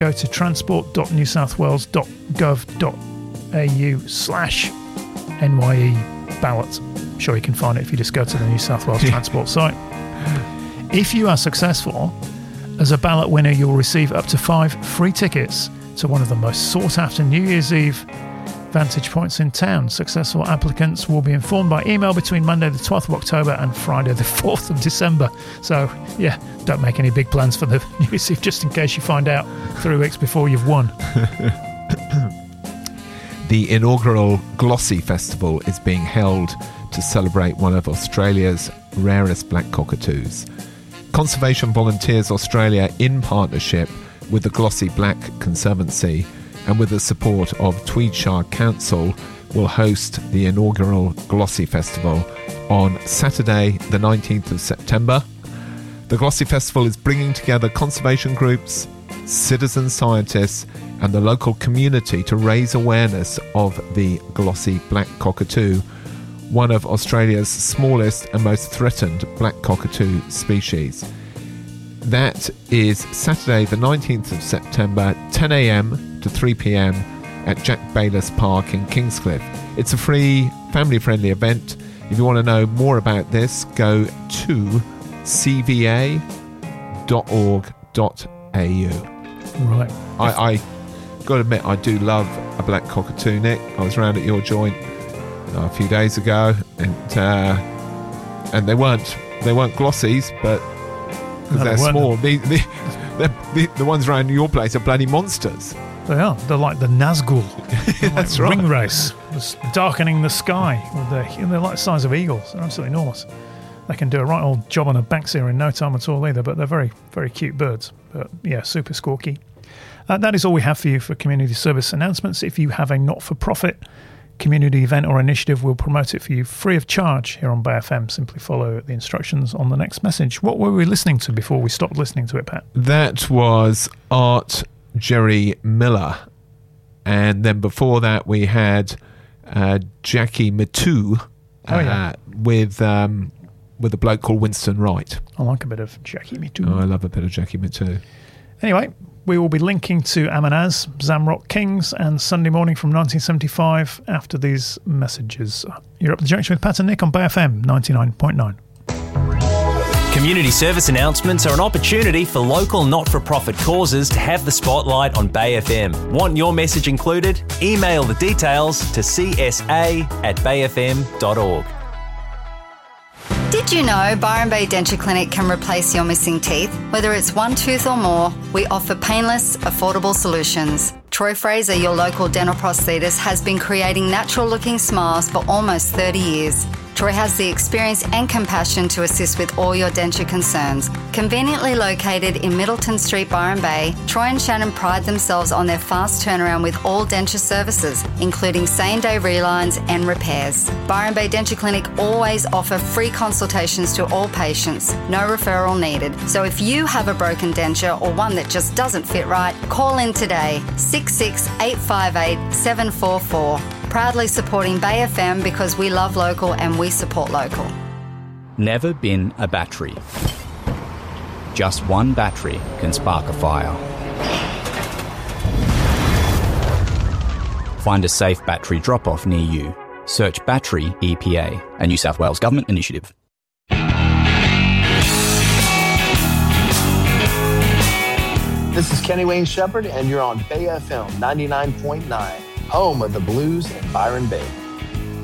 Go to transport.newsouthwales.gov.au/NYE ballot. I'm sure you can find it if you just go to the New South Wales Transport site. If you are successful, as a ballot winner, you'll receive up to 5 free tickets to one of the most sought-after New Year's Eve Vantage points in town. Successful applicants will be informed by email between Monday the 12th of October and Friday the 4th of December. So, yeah, don't make any big plans for the New Year's Eve just in case you find out 3 weeks before you've won. The inaugural Glossy Festival is being held to celebrate one of Australia's rarest black cockatoos. Conservation Volunteers Australia, in partnership with the Glossy Black Conservancy and with the support of Tweedshire Council, will host the inaugural Glossy Festival on Saturday the 19th of September. The Glossy Festival is bringing together conservation groups, citizen scientists and the local community to raise awareness of the glossy black cockatoo, one of Australia's smallest and most threatened black cockatoo species. That is Saturday the 19th of September, 10 a.m. to 3 p.m. at Jack Bayliss Park in Kingscliff. It's a free, family-friendly event. If you want to know more about this, go to cva.org.au. Right. I got to admit, I do love a black cockatoo, Nick. I was round at your joint a few days ago, and they weren't glossies, but because they're small. The ones around your place are bloody monsters. They are. They're like the Nazgul. That's right. Ring race, just darkening the sky. They're like the size of eagles. They're absolutely enormous. They can do a right old job on a Banksia in no time at all either, but they're very, very cute birds. But yeah, super squawky. That is all we have for you for community service announcements. If you have a not-for-profit community event or initiative, we'll promote it for you free of charge here on Bay FM. Simply follow the instructions on the next message. What were we listening to before we stopped listening to it, Pat? That was Art Jerry Miller. And then before that we had Jackie Mittoo with a bloke called Winston Wright. I like a bit of Jackie Mittoo. Oh, I love a bit of Jackie Mittoo. Anyway, we will be linking to Amanaz, Zamrock Kings and Sunday Morning from 1975 after these messages. You're up the junction with Pat and Nick on Bay FM 99.9. Community service announcements are an opportunity for local not-for-profit causes to have the spotlight on Bay FM. Want your message included? Email the details to csa@bayfm.org. Did you know Byron Bay Denture Clinic can replace your missing teeth? Whether it's one tooth or more, we offer painless, affordable solutions. Troy Fraser, your local dental prosthetist, has been creating natural-looking smiles for almost 30 years. Troy has the experience and compassion to assist with all your denture concerns. Conveniently located in Middleton Street, Byron Bay, Troy and Shannon pride themselves on their fast turnaround with all denture services, including same-day relines and repairs. Byron Bay Denture Clinic always offer free consultations to all patients, no referral needed. So if you have a broken denture or one that just doesn't fit right, call in today, 66-858-744. Proudly supporting Bay FM because we love local and we support local. Never been a battery. Just one battery can spark a fire. Find a safe battery drop-off near you. Search Battery EPA, a New South Wales Government initiative. This is Kenny Wayne Shepherd, and you're on Bay FM 99.9. Home of the Blues in Byron Bay.